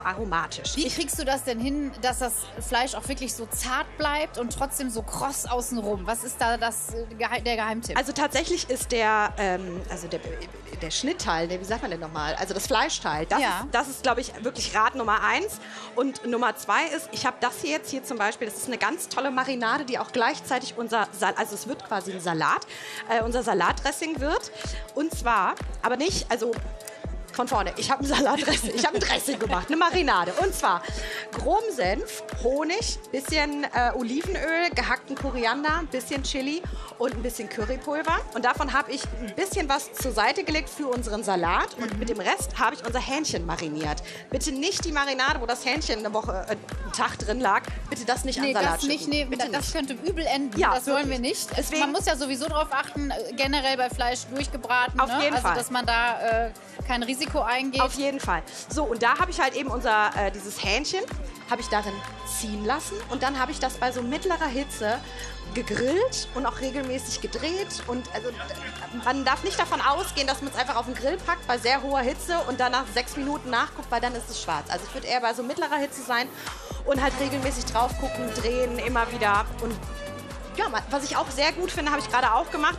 aromatisch. Wie kriegst du das denn hin, dass das Fleisch auch wirklich so zart bleibt und trotzdem so kross außenrum? Was ist da der Geheimtipp? Also tatsächlich ist der Schnittteil, wie sagt man denn nochmal? Also das Fleischteil, das ist, glaube ich, wirklich Rat Nummer 1. Und Nummer 2 ist, ich habe das hier zum Beispiel, das ist eine ganz tolle Marinade, die auch gleichzeitig also es wird quasi ein Salat, unser Salatdressing wird. Und zwar, aber nicht, also von vorne, ich habe ein Salatdressing, ich habe ein Dressing gemacht, eine Marinade. Und zwar groben Senf, Honig, bisschen Olivenöl, gehackten Koriander, ein bisschen Chili und ein bisschen Currypulver. Und davon habe ich ein bisschen was zur Seite gelegt für unseren Salat. Und mit dem Rest habe ich unser Hähnchen mariniert. Bitte nicht die Marinade, wo das Hähnchen einen Tag drin lag. Bitte das nicht an Salat schütten. Das könnte übel enden. Ja, das wollen wir nicht. Deswegen, man muss ja sowieso darauf achten, generell bei Fleisch durchgebraten. Auf jeden Fall. Also, dass man da kein Risiko eingeht. Auf jeden Fall. So, und da habe ich halt eben dieses Hähnchen, habe ich darin ziehen lassen. Und dann habe ich das bei so mittlerer Hitze gegrillt und auch regelmäßig gedreht. Und also, man darf nicht davon ausgehen, dass man es einfach auf den Grill packt bei sehr hoher Hitze und dann nach 6 Minuten nachguckt, weil dann ist es schwarz. Also ich würde eher bei so mittlerer Hitze sein und halt regelmäßig drauf gucken, drehen, immer wieder. Und ja, was ich auch sehr gut finde, habe ich gerade auch gemacht.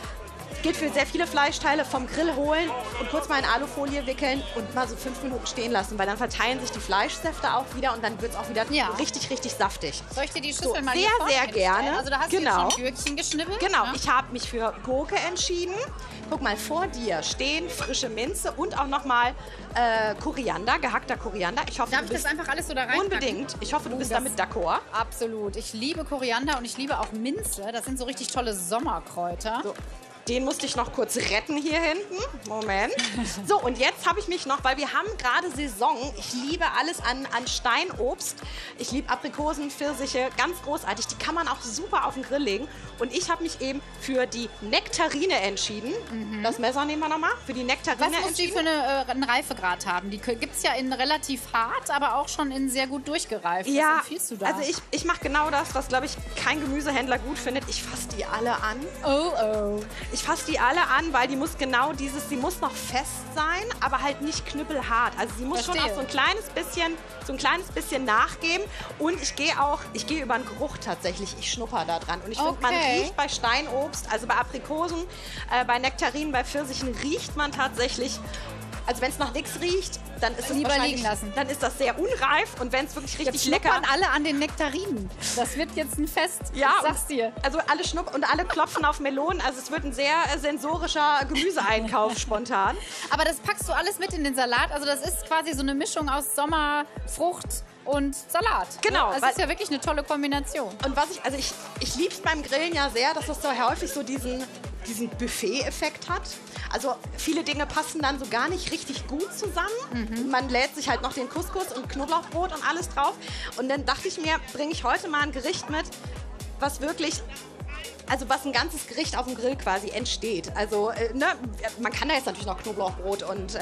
Gilt für sehr viele Fleischteile, vom Grill holen und kurz mal in Alufolie wickeln und mal so 5 Minuten stehen lassen, weil dann verteilen sich die Fleischsäfte auch wieder und dann wird es auch wieder richtig, richtig saftig. Soll ich dir die Schüssel mal hier sehr gerne. Also da hast du jetzt schon Gürkchen geschnibbelt. Genau, ne? Ich habe mich für Gurke entschieden. Guck mal, vor dir stehen frische Minze und auch nochmal Koriander, gehackter Koriander. Darf ich das einfach alles so da rein? Unbedingt. Ich hoffe, du bist damit d'accord. Absolut. Ich liebe Koriander und ich liebe auch Minze. Das sind so richtig tolle Sommerkräuter. So. Den musste ich noch kurz retten hier hinten. Moment. So, und jetzt habe ich mich noch, weil wir haben gerade Saison. Ich liebe alles an Steinobst. Ich liebe Aprikosen, Pfirsiche, ganz großartig. Die kann man auch super auf den Grill legen. Und ich habe mich eben für die Nektarine entschieden. Das Messer nehmen wir nochmal. Für die Nektarine Was muss die für einen Reifegrad haben? Die gibt es ja in relativ hart, aber auch schon in sehr gut durchgereift. Was empfiehlst du da? Also ich mache genau das, was, glaube ich, kein Gemüsehändler gut findet. Ich fasse die alle an. Oh. Ich fasse die alle an, weil die muss genau sie muss noch fest sein, aber halt nicht knüppelhart. Also sie muss schon auch so ein kleines bisschen nachgeben. Und ich gehe über den Geruch tatsächlich. Ich schnupper da dran. Und ich finde, man riecht bei Steinobst, also bei Aprikosen, bei Nektarinen, bei Pfirsichen riecht man tatsächlich. Also wenn es nach nichts riecht, dann ist es lieber liegen lassen. Dann ist das sehr unreif und wenn es wirklich richtig lecker ist. Jetzt alle an den Nektarinen. Das wird jetzt ein Fest. Ja, ich sag's dir. Also alle schnuppern und alle klopfen auf Melonen. Also es wird ein sehr sensorischer Gemüseeinkauf spontan. Aber das packst du alles mit in den Salat. Also das ist quasi so eine Mischung aus Sommer, Frucht und Salat. Genau. Das ist ja wirklich eine tolle Kombination. Und ich liebe es beim Grillen ja sehr, dass es so häufig so diesen Buffet-Effekt hat. Also viele Dinge passen dann so gar nicht richtig gut zusammen. Man lädt sich halt noch den Couscous und Knoblauchbrot und alles drauf. Und dann dachte ich mir, bringe ich heute mal ein Gericht mit, was ein ganzes Gericht auf dem Grill quasi entsteht. Also man kann da jetzt natürlich noch Knoblauchbrot und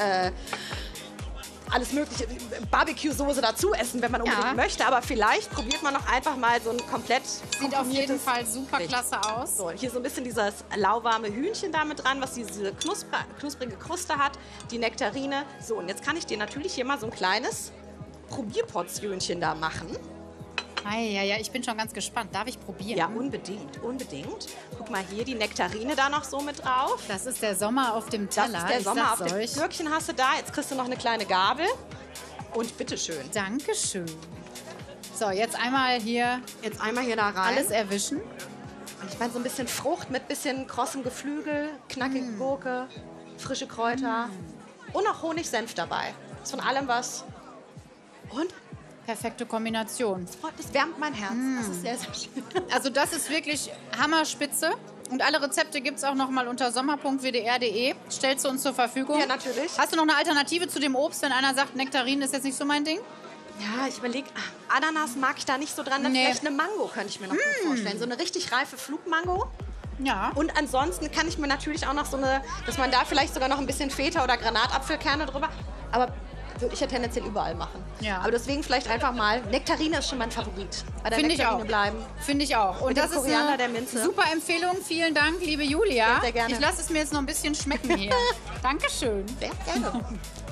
alles mögliche, Barbecue-Soße dazu essen, wenn man unbedingt möchte. Aber vielleicht probiert man noch einfach mal so ein komplett Sieht auf jeden Fall super klasse aus. So, hier so ein bisschen dieses lauwarme Hühnchen da mit dran, was diese knusprige Kruste hat, die Nektarine. So, und jetzt kann ich dir natürlich hier mal so ein kleines Probierportionchen da machen. Ja, ich bin schon ganz gespannt. Darf ich probieren? Ja, unbedingt. Guck mal hier, die Nektarine da noch so mit drauf. Das ist der Sommer auf dem Teller. Das ist der Sommer auf dem Gürkchen hast du da. Jetzt kriegst du noch eine kleine Gabel. Und bitteschön. Dankeschön. So, jetzt einmal hier da rein. alles erwischen. Und ich meine, so ein bisschen Frucht mit bisschen krossem Geflügel, knackige Gurke, frische Kräuter und noch Honig-Senf dabei. Ist von allem was. Und perfekte Kombination. Das wärmt mein Herz. Das ist sehr, sehr schön. Also das ist wirklich Hammerspitze. Und alle Rezepte gibt es auch noch mal unter sommer.wdr.de. Stellst du uns zur Verfügung? Ja, natürlich. Hast du noch eine Alternative zu dem Obst, wenn einer sagt, Nektarinen ist jetzt nicht so mein Ding? Ja, ich überlege, Ananas mag ich da nicht so dran. Dann vielleicht eine Mango könnte ich mir noch gut vorstellen. So eine richtig reife Flugmango. Ja. Und ansonsten kann ich mir natürlich auch noch dass man da vielleicht sogar noch ein bisschen Feta oder Granatapfelkerne drüber. Aber würde ich ja tendenziell überall machen. Ja. Aber deswegen vielleicht einfach mal, Nektarine ist schon mein Favorit. Bei der Nektarine bleiben. Finde ich auch. Und mit das dem Koriander, der Minze. Super Empfehlung. Vielen Dank, liebe Julia. Sehr gerne. Ich lasse es mir jetzt noch ein bisschen schmecken hier. Dankeschön. Sehr gerne.